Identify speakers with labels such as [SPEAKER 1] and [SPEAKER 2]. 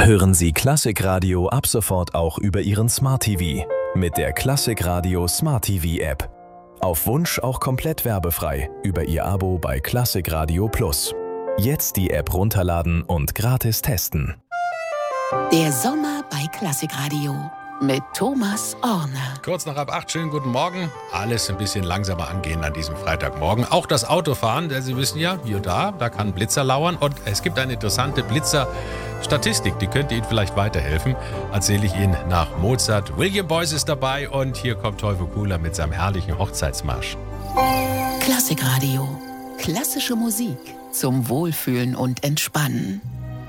[SPEAKER 1] Hören Sie Klassikradio ab sofort auch über Ihren Smart TV mit der Klassikradio Smart TV App. Auf Wunsch auch komplett werbefrei über Ihr Abo bei Klassikradio Plus. Jetzt die App runterladen und gratis testen.
[SPEAKER 2] Der Sommer bei Klassikradio mit Thomas Orner.
[SPEAKER 3] Kurz nach 8, schönen guten Morgen. Alles ein bisschen langsamer angehen an diesem Freitagmorgen. Auch das Autofahren, denn Sie wissen ja, hier und da kann Blitzer lauern. Und es gibt eine interessante Blitzer-Statistik, die könnte Ihnen vielleicht weiterhelfen. Erzähle ich Ihnen nach Mozart. William Boyce ist dabei und hier kommt Teufel Cooler mit seinem herrlichen Hochzeitsmarsch.
[SPEAKER 2] Klassikradio. Klassische Musik zum Wohlfühlen und Entspannen.